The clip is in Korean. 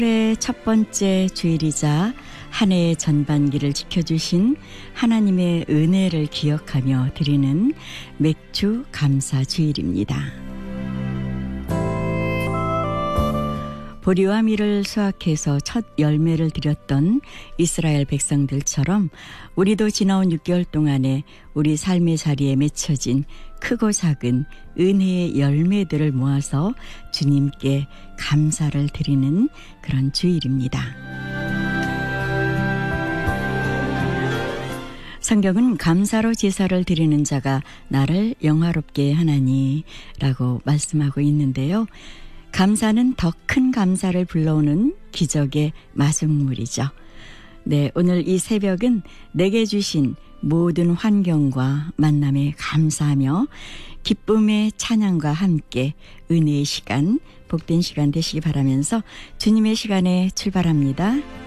올해 첫 번째 주일이자 한 해의 전반기를 지켜주신 하나님의 은혜를 기억하며 드리는 맥주 감사 주일입니다. 보리와 밀을 수확해서 첫 열매를 드렸던 이스라엘 백성들처럼 우리도 지나온 6개월 동안에 우리 삶의 자리에 맺혀진 크고 작은 은혜의 열매들을 모아서 주님께 감사를 드리는 그런 주일입니다. 성경은 감사로 제사를 드리는 자가 나를 영화롭게 하나니 라고 말씀하고 있는데요. 감사는 더 큰 감사를 불러오는 기적의 마중물이죠. 네, 오늘 이 새벽은 내게 주신 모든 환경과 만남에 감사하며 기쁨의 찬양과 함께 은혜의 시간, 복된 시간 되시기 바라면서 주님의 시간에 출발합니다.